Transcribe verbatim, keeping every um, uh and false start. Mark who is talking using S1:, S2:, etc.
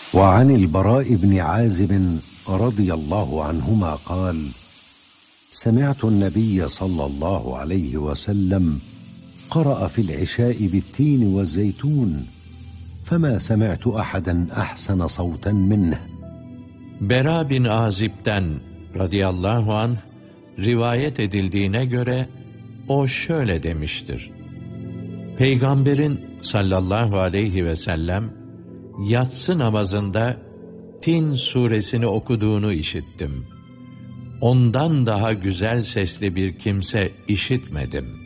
S1: وعن البراء بن عازب رضي الله عنهما قال: سمعت النبي صلى الله عليه وسلم قرأ في العشاء بالتين والزيتون فما سمعت أحدا أحسن صوتا منه.
S2: Bera bin Azib'den radıyallahu anh rivayet edildiğine göre o şöyle demiştir: Peygamberin sallallahu aleyhi ve sellem yatsı namazında Tin suresini okuduğunu işittim. Ondan daha güzel sesli bir kimse işitmedim.